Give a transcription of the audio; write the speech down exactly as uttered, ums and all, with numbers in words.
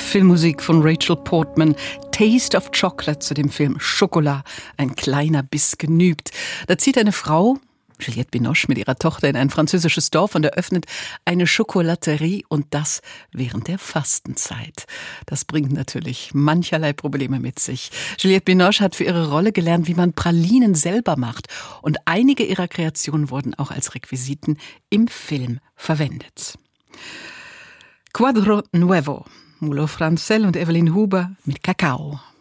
Filmmusik von Rachel Portman, Taste of Chocolate zu dem Film Schokolade, ein kleiner Biss genügt. Da zieht eine Frau, Juliette Binoche, mit ihrer Tochter in ein französisches Dorf und eröffnet eine Schokolaterie, und das während der Fastenzeit. Das bringt natürlich mancherlei Probleme mit sich. Juliette Binoche hat für ihre Rolle gelernt, wie man Pralinen selber macht, und einige ihrer Kreationen wurden auch als Requisiten im Film verwendet. Quadro Nuevo, Mulo Francel und Evelyn Huber mit Kakao.